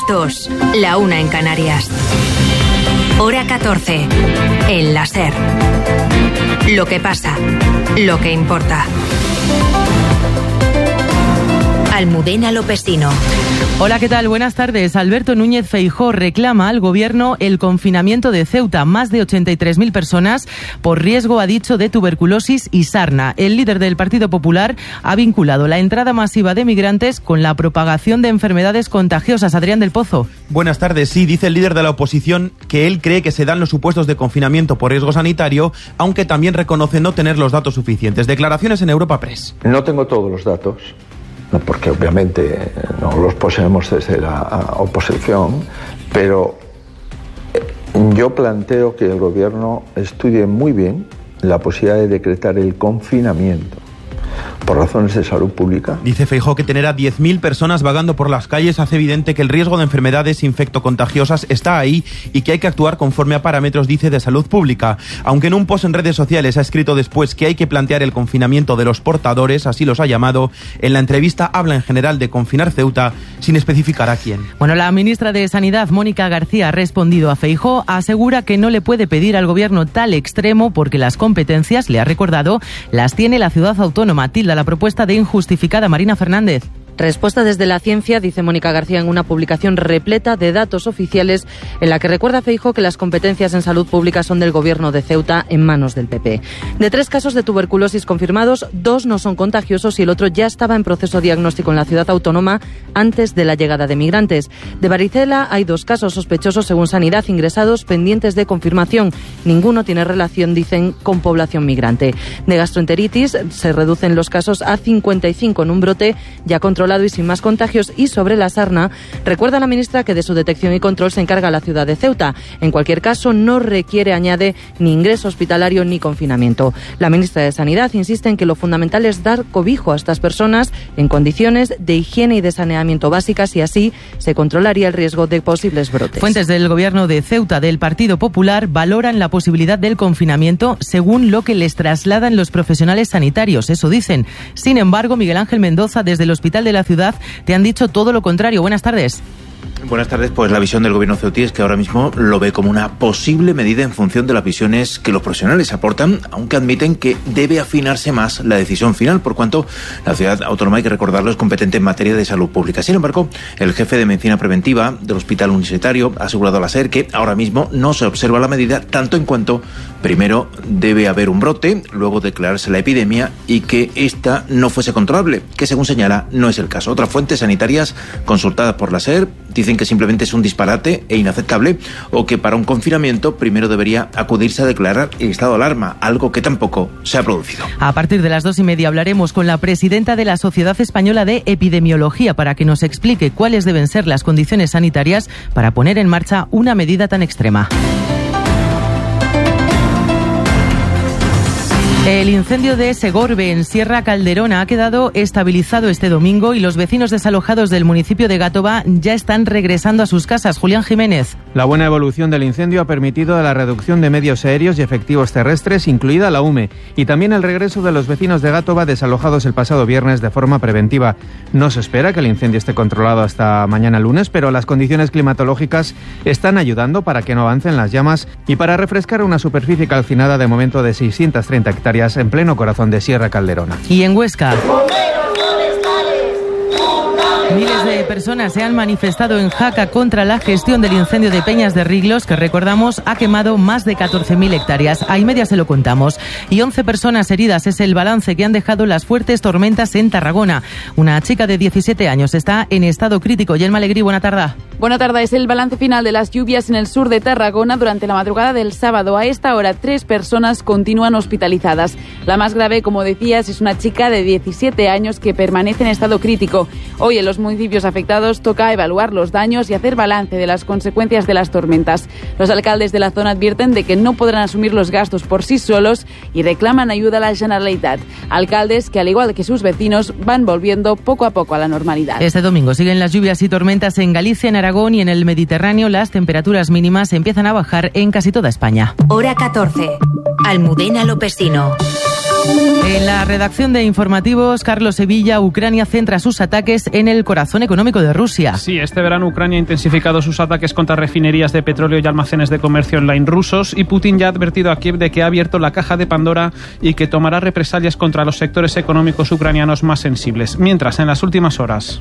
2, la 1 en Canarias. Hora 14, en la SER. Lo que pasa, lo que importa. Almudena Lopesino. Hola, ¿qué tal? Buenas tardes. Alberto Núñez Feijóo reclama al Gobierno el confinamiento de Ceuta. Más de 83.000 personas por riesgo, ha dicho, de tuberculosis y sarna. El líder del Partido Popular ha vinculado la entrada masiva de migrantes con la propagación de enfermedades contagiosas. Adrián del Pozo. Buenas tardes. Sí, dice el líder de la oposición que él cree que se dan los supuestos de confinamiento por riesgo sanitario, aunque también reconoce no tener los datos suficientes. Declaraciones en Europa Press. No tengo todos los datos, porque obviamente no los poseemos desde la oposición, pero yo planteo que el Gobierno estudie muy bien la posibilidad de decretar el confinamiento por razones de salud pública. Dice Feijóo que tener a 10.000 personas vagando por las calles hace evidente que el riesgo de enfermedades infectocontagiosas está ahí y que hay que actuar conforme a parámetros, dice, de salud pública. Aunque en un post en redes sociales ha escrito después que hay que plantear el confinamiento de los portadores, así los ha llamado, en la entrevista habla en general de confinar Ceuta sin especificar a quién. Bueno, la ministra de Sanidad, Mónica García, ha respondido a Feijóo, asegura que no le puede pedir al Gobierno tal extremo porque las competencias, le ha recordado, las tiene la ciudad autónoma. Tilda la propuesta de injustificada. Marina Fernández. Respuesta desde la ciencia, dice Mónica García en una publicación repleta de datos oficiales en la que recuerda a Feijóo que las competencias en salud pública son del Gobierno de Ceuta en manos del PP. De 3 casos de tuberculosis confirmados, 2 no son contagiosos y el otro ya estaba en proceso diagnóstico en la ciudad autónoma antes de la llegada de migrantes. De varicela hay 2 casos sospechosos según Sanidad ingresados pendientes de confirmación. Ninguno tiene relación, dicen, con población migrante. De gastroenteritis se reducen los casos a 55 en un brote ya controlado y sin más contagios. Y sobre la sarna, recuerda la ministra que de su detección y control se encarga la ciudad de Ceuta. En cualquier caso, no requiere, añade, ni ingreso hospitalario ni confinamiento. La ministra de Sanidad insiste en que lo fundamental es dar cobijo a estas personas en condiciones de higiene y de saneamiento básicas y así se controlaría el riesgo de posibles brotes. Fuentes del Gobierno de Ceuta del Partido Popular valoran la posibilidad del confinamiento según lo que les trasladan los profesionales sanitarios. Eso dicen. Sin embargo, Miguel Ángel Mendoza, desde el Hospital de la Ciudad, te han dicho todo lo contrario. Buenas tardes. Buenas tardes. Pues la visión del Gobierno ceutí es que ahora mismo lo ve como una posible medida en función de las visiones que los profesionales aportan, aunque admiten que debe afinarse más la decisión final, por cuanto la ciudad autónoma, hay que recordarlo, es competente en materia de salud pública. Sin embargo, el jefe de medicina preventiva del Hospital Universitario ha asegurado a la SER que ahora mismo no se observa la medida, tanto en cuanto primero debe haber un brote, luego declararse la epidemia y que esta no fuese controlable, que según señala no es el caso. Otras fuentes sanitarias consultadas por la SER dicen que simplemente es un disparate e inaceptable, o que para un confinamiento primero debería acudirse a declarar el estado de alarma, algo que tampoco se ha producido. A partir de las 2:30 hablaremos con la presidenta de la Sociedad Española de Epidemiología para que nos explique cuáles deben ser las condiciones sanitarias para poner en marcha una medida tan extrema. El incendio de Segorbe, en Sierra Calderona, ha quedado estabilizado este domingo y los vecinos desalojados del municipio de Gátova ya están regresando a sus casas. Julián Jiménez. La buena evolución del incendio ha permitido la reducción de medios aéreos y efectivos terrestres, incluida la UME, y también el regreso de los vecinos de Gátova desalojados el pasado viernes de forma preventiva. No se espera que el incendio esté controlado hasta mañana lunes, pero las condiciones climatológicas están ayudando para que no avancen las llamas y para refrescar una superficie calcinada de momento de 630 hectáreas en pleno corazón de Sierra Calderona. Y en Huesca, miles de personas se han manifestado en Jaca contra la gestión del incendio de Peñas de Riglos, que recordamos ha quemado más de 14.000 hectáreas. A media se lo contamos. Y 11 personas heridas es el balance que han dejado las fuertes tormentas en Tarragona. Una chica de 17 años está en estado crítico. Yelma Alegrí, buena tarde. Buena tarde. Es el balance final de las lluvias en el sur de Tarragona durante la madrugada del sábado. A esta hora, 3 personas continúan hospitalizadas. La más grave, como decías, es una chica de 17 años que permanece en estado crítico. Hoy en los municipios afectados toca evaluar los daños y hacer balance de las consecuencias de las tormentas. Los alcaldes de la zona advierten de que no podrán asumir los gastos por sí solos y reclaman ayuda a la Generalitat. Alcaldes que, al igual que sus vecinos, van volviendo poco a poco a la normalidad. Este domingo siguen las lluvias y tormentas en Galicia, en Aragón y en el Mediterráneo. Las temperaturas mínimas empiezan a bajar en casi toda España. Hora 14. Almudena Lopesino. En la redacción de informativos, Carlos Sevilla, Ucrania centra sus ataques en el corazón económico de Rusia. Sí, este verano Ucrania ha intensificado sus ataques contra refinerías de petróleo y almacenes de comercio online rusos, y Putin ya ha advertido a Kiev de que ha abierto la caja de Pandora y que tomará represalias contra los sectores económicos ucranianos más sensibles. Mientras, en las últimas horas,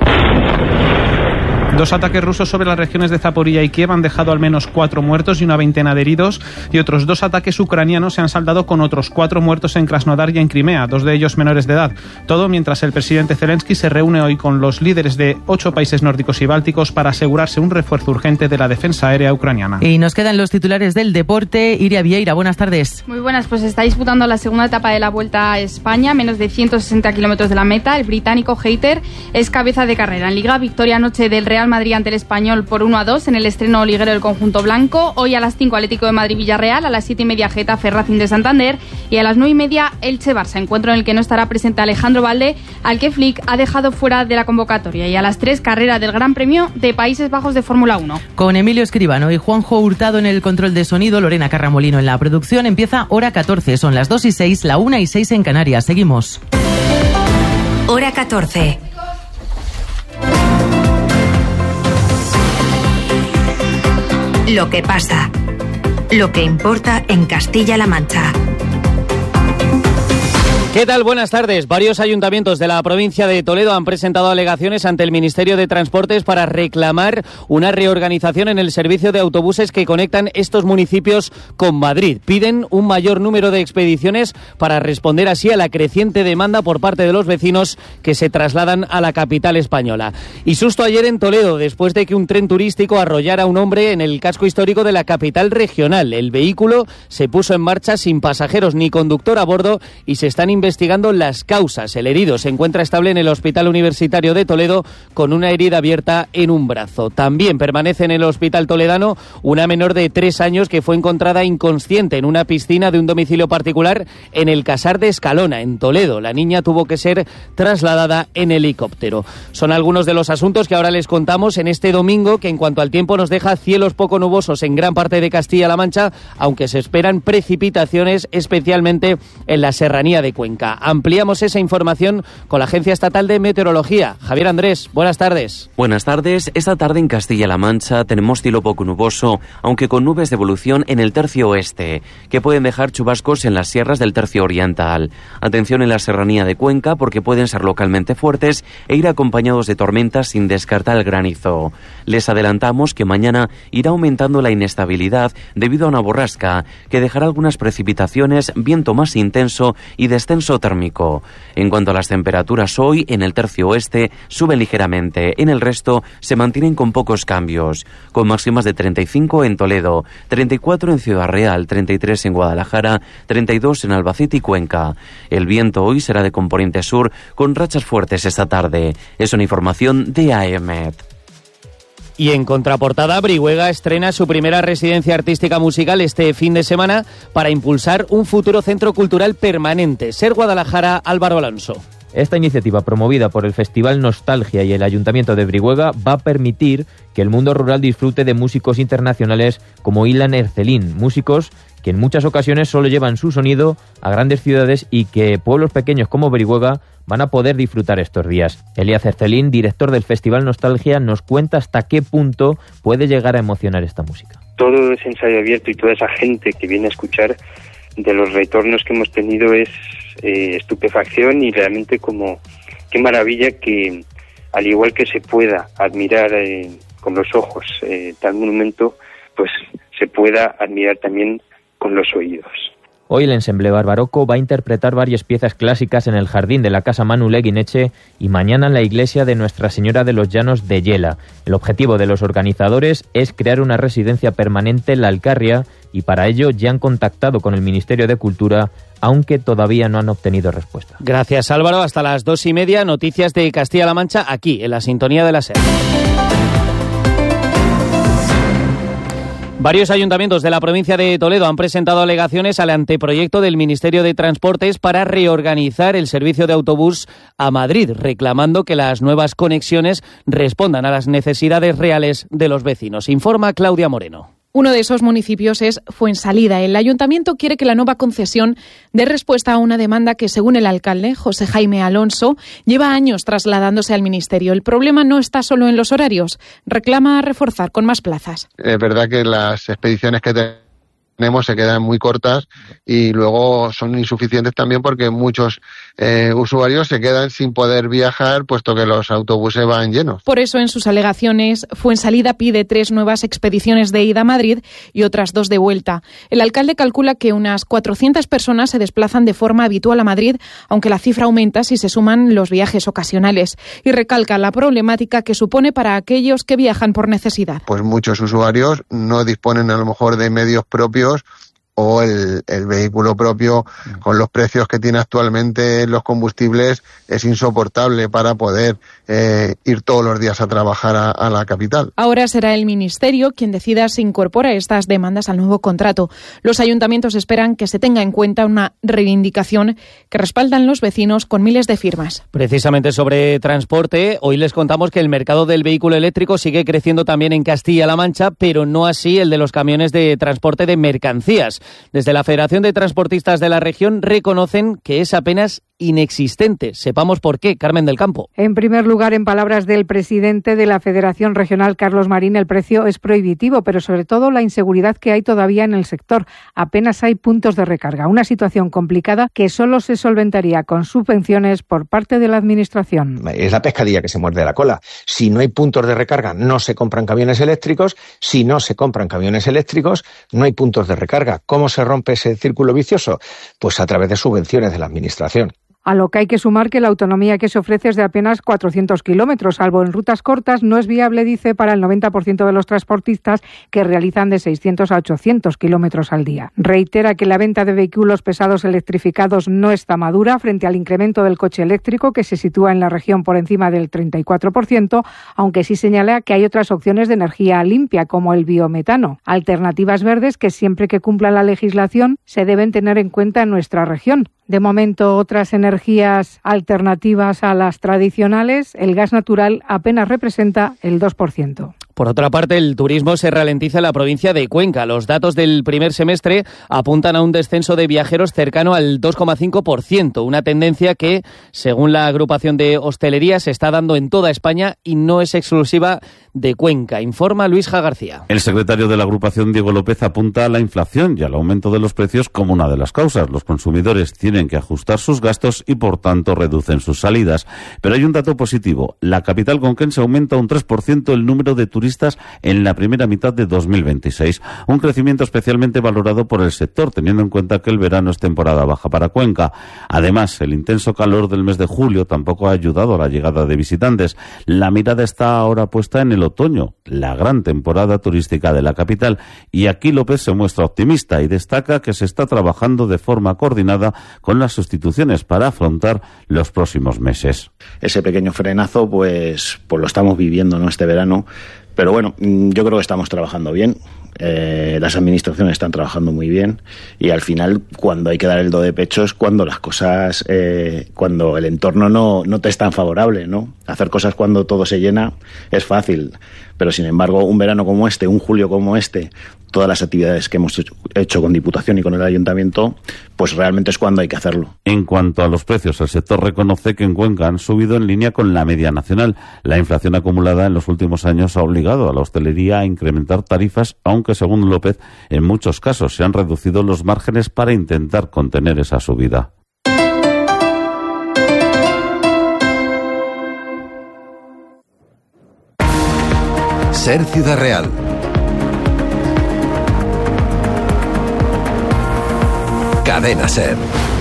2 ataques rusos sobre las regiones de Zaporilla y Kiev han dejado al menos 4 muertos y una veintena de heridos, y otros 2 ataques ucranianos se han saldado con otros 4 muertos en Krasnodar y en Crimea, 2 de ellos menores de edad. Todo mientras el presidente Zelensky se reúne hoy con los líderes de 8 países nórdicos y bálticos para asegurarse un refuerzo urgente de la defensa aérea ucraniana. Y nos quedan los titulares del deporte. Iria Vieira, buenas tardes. Muy buenas, pues está disputando la segunda etapa de la Vuelta a España, menos de 160 kilómetros de la meta. El británico Hayter es cabeza de carrera. En Liga, victoria anoche del Real Madrid ante el Español por 1-2 en el estreno liguero del conjunto blanco. Hoy a las 5 Atlético de Madrid-Villarreal, a las 7:30 Getafe Racing de Santander y a las 9:30 Elche-Barça, encuentro en el que no estará presente Alejandro Valde, al que Flick ha dejado fuera de la convocatoria. Y a las 3 carrera del Gran Premio de Países Bajos de Fórmula 1. Con Emilio Escribano y Juanjo Hurtado en el control de sonido, Lorena Carramolino en la producción, empieza Hora 14. Son las 2:06, la 1:06 en Canarias. Seguimos. Hora 14. Lo que pasa. Lo que importa en Castilla-La Mancha. ¿Qué tal? Buenas tardes. Varios ayuntamientos de la provincia de Toledo han presentado alegaciones ante el Ministerio de Transportes para reclamar una reorganización en el servicio de autobuses que conectan estos municipios con Madrid. Piden un mayor número de expediciones para responder así a la creciente demanda por parte de los vecinos que se trasladan a la capital española. Y susto ayer en Toledo, después de que un tren turístico arrollara a un hombre en el casco histórico de la capital regional. El vehículo se puso en marcha sin pasajeros ni conductor a bordo y se están investigando las causas. El herido se encuentra estable en el Hospital Universitario de Toledo con una herida abierta en un brazo. También permanece en el Hospital Toledano una menor de 3 años que fue encontrada inconsciente en una piscina de un domicilio particular en el Casar de Escalona, en Toledo. La niña tuvo que ser trasladada en helicóptero. Son algunos de los asuntos que ahora les contamos en este domingo, que en cuanto al tiempo nos deja cielos poco nubosos en gran parte de Castilla-La Mancha, aunque se esperan precipitaciones especialmente en la serranía de Cuenca. Ampliamos esa información con la Agencia Estatal de Meteorología. Javier Andrés, buenas tardes. Buenas tardes. Esta tarde en Castilla-La Mancha tenemos cielo poco nuboso, aunque con nubes de evolución en el tercio oeste, que pueden dejar chubascos en las sierras del tercio oriental. Atención en la serranía de Cuenca, porque pueden ser localmente fuertes e ir acompañados de tormentas sin descartar el granizo. Les adelantamos que mañana irá aumentando la inestabilidad debido a una borrasca, que dejará algunas precipitaciones, viento más intenso y descenso térmico. En cuanto a las temperaturas, hoy en el tercio oeste suben ligeramente, en el resto se mantienen con pocos cambios, con máximas de 35 en Toledo, 34 en Ciudad Real, 33 en Guadalajara, 32 en Albacete y Cuenca. El viento hoy será de componente sur con rachas fuertes esta tarde. Es una información de AEMET. Y en contraportada, Brihuega estrena su primera residencia artística musical este fin de semana para impulsar un futuro centro cultural permanente. Ser Guadalajara, Álvaro Alonso. Esta iniciativa, promovida por el Festival Nostalgia y el Ayuntamiento de Brihuega, va a permitir que el mundo rural disfrute de músicos internacionales como Ilan Ercelin, músicos que en muchas ocasiones solo llevan su sonido a grandes ciudades y que pueblos pequeños como Brihuega van a poder disfrutar estos días. Elías Ercelin, director del Festival Nostalgia, nos cuenta hasta qué punto puede llegar a emocionar esta música. Todo ese ensayo abierto y toda esa gente que viene a escuchar, de los retornos que hemos tenido es estupefacción y realmente como qué maravilla que, al igual que se pueda admirar con los ojos tal monumento, pues se pueda admirar también con los oídos. Hoy el ensemble Barbaroco va a interpretar varias piezas clásicas en el jardín de la Casa Manu Leguineche y mañana en la iglesia de Nuestra Señora de los Llanos de Yela. El objetivo de los organizadores es crear una residencia permanente en la Alcarria y para ello ya han contactado con el Ministerio de Cultura, aunque todavía no han obtenido respuesta. Gracias, Álvaro. Hasta las 2:30, noticias de Castilla-La Mancha, aquí en la sintonía de la SER. Varios ayuntamientos de la provincia de Toledo han presentado alegaciones al anteproyecto del Ministerio de Transportes para reorganizar el servicio de autobús a Madrid, reclamando que las nuevas conexiones respondan a las necesidades reales de los vecinos. Informa Claudia Moreno. Uno de esos municipios es Fuensalida. El ayuntamiento quiere que la nueva concesión dé respuesta a una demanda que, según el alcalde, José Jaime Alonso, lleva años trasladándose al ministerio. El problema no está solo en los horarios. Reclama reforzar con más plazas. Es verdad que las expediciones que tenemos se quedan muy cortas y luego son insuficientes también porque muchos usuarios se quedan sin poder viajar puesto que los autobuses van llenos. Por eso en sus alegaciones Fuensalida pide 3 nuevas expediciones de ida a Madrid y otras 2 de vuelta. El alcalde calcula que unas 400 personas se desplazan de forma habitual a Madrid, aunque la cifra aumenta si se suman los viajes ocasionales, y recalca la problemática que supone para aquellos que viajan por necesidad. Pues muchos usuarios no disponen a lo mejor de medios propios o el vehículo propio con los precios que tiene actualmente los combustibles es insoportable para poder ir todos los días a trabajar a la capital. Ahora será el Ministerio quien decida si incorpora estas demandas al nuevo contrato. Los ayuntamientos esperan que se tenga en cuenta una reivindicación que respaldan los vecinos con miles de firmas. Precisamente sobre transporte, hoy les contamos que el mercado del vehículo eléctrico sigue creciendo también en Castilla-La Mancha, pero no así el de los camiones de transporte de mercancías. Desde la Federación de Transportistas de la región reconocen que es apenas inexistente. Sepamos por qué. Carmen del Campo. En primer lugar, en palabras del presidente de la Federación Regional, Carlos Marín, el precio es prohibitivo, pero sobre todo la inseguridad que hay todavía en el sector. Apenas hay puntos de recarga. Una situación complicada que solo se solventaría con subvenciones por parte de la Administración. Es la pescadilla que se muerde la cola. Si no hay puntos de recarga, no se compran camiones eléctricos. Si no se compran camiones eléctricos, no hay puntos de recarga. ¿Cómo se rompe ese círculo vicioso? Pues a través de subvenciones de la Administración. A lo que hay que sumar que la autonomía que se ofrece es de apenas 400 kilómetros, salvo en rutas cortas, no es viable, dice, para el 90% de los transportistas que realizan de 600 a 800 kilómetros al día. Reitera que la venta de vehículos pesados electrificados no está madura frente al incremento del coche eléctrico, que se sitúa en la región por encima del 34%, aunque sí señala que hay otras opciones de energía limpia, como el biometano. Alternativas verdes que, siempre que cumpla la legislación, se deben tener en cuenta en nuestra región. De momento, otras energías alternativas a las tradicionales, el gas natural apenas representa el 2%. Por otra parte, el turismo se ralentiza en la provincia de Cuenca. Los datos del primer semestre apuntan a un descenso de viajeros cercano al 2,5%, una tendencia que, según la agrupación de hostelería, se está dando en toda España y no es exclusiva de Cuenca, informa Luisja García. El secretario de la agrupación, Diego López, apunta a la inflación y al aumento de los precios como una de las causas. Los consumidores tienen que ajustar sus gastos y, por tanto, reducen sus salidas. Pero hay un dato positivo. La capital conquense aumenta un 3% el número de turistas en la primera mitad de 2026. Un crecimiento especialmente valorado por el sector, teniendo en cuenta que el verano es temporada baja para Cuenca. Además, el intenso calor del mes de julio tampoco ha ayudado a la llegada de visitantes. La mirada está ahora puesta en el otoño, la gran temporada turística de la capital, y aquí López se muestra optimista y destaca que se está trabajando de forma coordinada con las instituciones para afrontar los próximos meses. Ese pequeño frenazo pues lo estamos viviendo, ¿no?, este verano, pero bueno, yo creo que estamos trabajando bien. Las administraciones están trabajando muy bien y al final, cuando hay que dar el do de pecho, es cuando las cosas, cuando el entorno no te es tan favorable, ¿no? Hacer cosas cuando todo se llena es fácil, pero sin embargo, un verano como este, un julio como este, todas las actividades que hemos hecho con Diputación y con el Ayuntamiento, pues realmente es cuando hay que hacerlo. En cuanto a los precios, el sector reconoce que en Cuenca han subido en línea con la media nacional. La inflación acumulada en los últimos años ha obligado a la hostelería a incrementar tarifas, aunque, según López, en muchos casos se han reducido los márgenes para intentar contener esa subida. Ser Ciudad Real. Cadena Ser.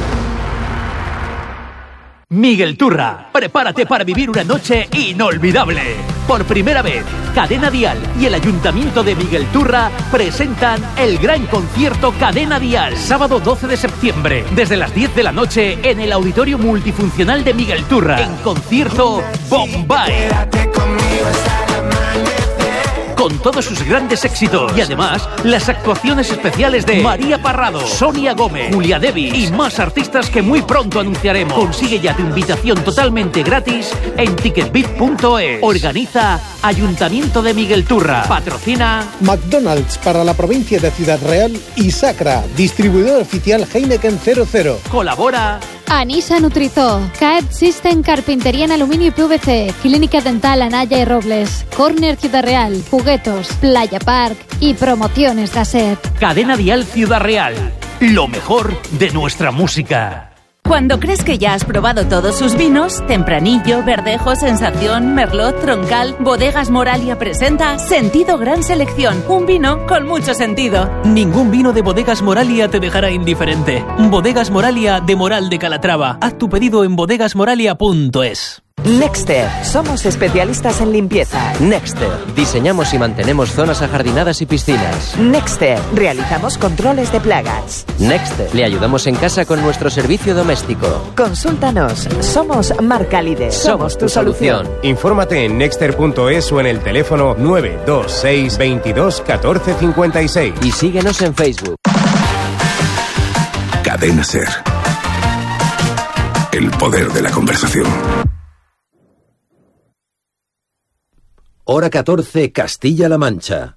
Miguel Turra, prepárate para vivir una noche inolvidable. Por primera vez, Cadena Dial y el Ayuntamiento de Miguel Turra presentan el gran concierto Cadena Dial. Sábado 12 de septiembre, desde las 10 de la noche, en el Auditorio Multifuncional de Miguel Turra. En concierto Bombay. Con todos sus grandes éxitos. Y además, las actuaciones especiales de María Parrado, Sonia Gómez, Julia Devis y más artistas que muy pronto anunciaremos. Consigue ya tu invitación totalmente gratis en ticketbit.es. Organiza Ayuntamiento de Miguelturra. Patrocina McDonald's para la provincia de Ciudad Real y Sacra, distribuidor oficial Heineken 00. Colabora Anisa Nutrizó, CAED System Carpintería en Aluminio y PVC, Clínica Dental Anaya y Robles, Corner Ciudad Real, Juguetos, Playa Park y Promociones Gasset. Cadena Dial Ciudad Real. Lo mejor de nuestra música. Cuando crees que ya has probado todos sus vinos, Tempranillo, Verdejo, Sensación, Merlot, Troncal, Bodegas Moralia presenta Sentido Gran Selección, un vino con mucho sentido. Ningún vino de Bodegas Moralia te dejará indiferente. Bodegas Moralia de Moral de Calatrava. Haz tu pedido en bodegasmoralia.es. Nexter. Somos especialistas en limpieza. Nexter. Diseñamos y mantenemos zonas ajardinadas y piscinas. Nexter. Realizamos controles de plagas. Nexter. Le ayudamos en casa con nuestro servicio doméstico. Consúltanos. Somos marca líder. Somos tu solución. Infórmate en nexter.es o en el teléfono 926 22 14 56. Y síguenos en Facebook. Cadena Ser. El poder de la conversación. Hora 14, Castilla-La Mancha.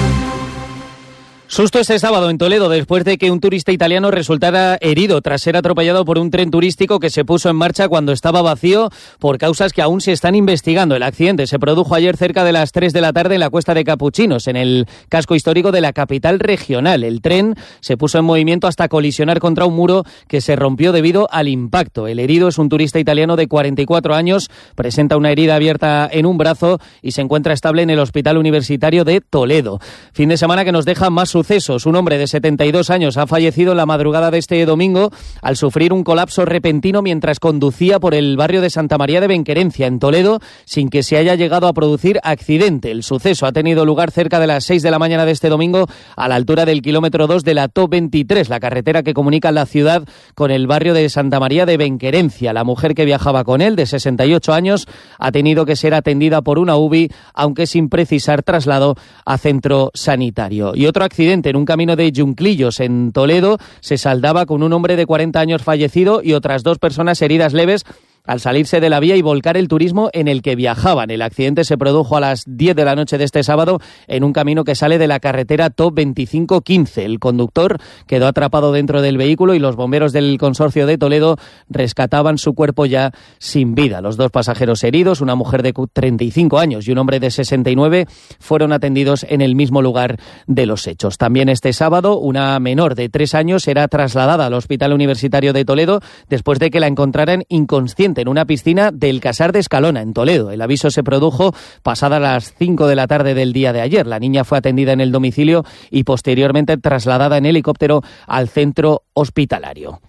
Susto este sábado en Toledo después de que un turista italiano resultara herido tras ser atropellado por un tren turístico que se puso en marcha cuando estaba vacío por causas que aún se están investigando. El accidente se produjo ayer cerca de las 3 de la tarde en la Cuesta de Capuchinos, en el casco histórico de la capital regional. El tren se puso en movimiento hasta colisionar contra un muro que se rompió debido al impacto. El herido es un turista italiano de 44 años, presenta una herida abierta en un brazo y se encuentra estable en el Hospital Universitario de Toledo. Fin de semana que nos deja más sucesos. Un hombre de 72 años ha fallecido en la madrugada de este domingo al sufrir un colapso repentino mientras conducía por el barrio de Santa María de Benquerencia, en Toledo, sin que se haya llegado a producir accidente. El suceso ha tenido lugar cerca de las 6 de la mañana de este domingo a la altura del kilómetro 2 de la TO 23, la carretera que comunica la ciudad con el barrio de Santa María de Benquerencia. La mujer que viajaba con él, de 68 años, ha tenido que ser atendida por una UBI, aunque sin precisar traslado a centro sanitario. Y otro accidente en un camino de Yunclillos, en Toledo, se saldaba con un hombre de 40 años fallecido y otras 2 personas heridas leves al salirse de la vía y volcar el turismo en el que viajaban. El accidente se produjo a las 10 de la noche de este sábado en un camino que sale de la carretera TO 2515. El conductor quedó atrapado dentro del vehículo y los bomberos del consorcio de Toledo rescataban su cuerpo ya sin vida. Los 2 pasajeros heridos, una mujer de 35 años y un hombre de 69, fueron atendidos en el mismo lugar de los hechos. También este sábado, una menor de 3 años será trasladada al Hospital Universitario de Toledo después de que la encontraran inconsciente en una piscina del Casar de Escalona, en Toledo. El aviso se produjo pasadas las 5 de la tarde del día de ayer. La niña fue atendida en el domicilio y posteriormente trasladada en helicóptero al centro hospitalario.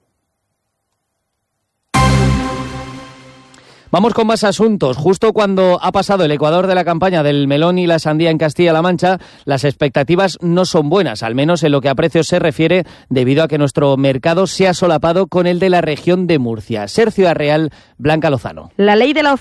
Vamos con más asuntos. Justo cuando ha pasado el ecuador de la campaña del melón y la sandía en Castilla-La Mancha, las expectativas no son buenas, al menos en lo que a precios se refiere, debido a que nuestro mercado se ha solapado con el de la región de Murcia. Ser Ciudad Real, Blanca Lozano. La ley de la